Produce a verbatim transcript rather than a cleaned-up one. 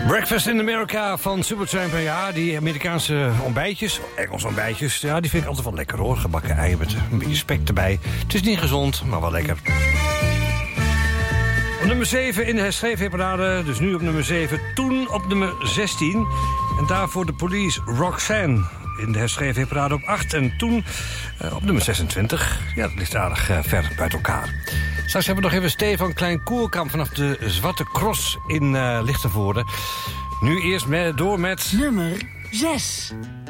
Breakfast in America van Supertramp. Ja, die Amerikaanse ontbijtjes, Engelse ontbijtjes, ja, die vind ik altijd wel lekker hoor. Gebakken eieren met een beetje spek erbij. Het is niet gezond, maar wel lekker. Op nummer zeven in de herschreven hitparade, dus nu op nummer zeven. Toen op nummer zestien. En daarvoor de Police, Roxanne. In de herschreven hitparade op acht. En toen uh, op nummer zesentwintig. Ja, dat ligt aardig uh, ver buiten elkaar. Straks hebben we nog even Stefan Klein-Koerkamp vanaf de Zwarte Cross in uh, Lichtenvoorde. Nu eerst met, door met... Nummer zes.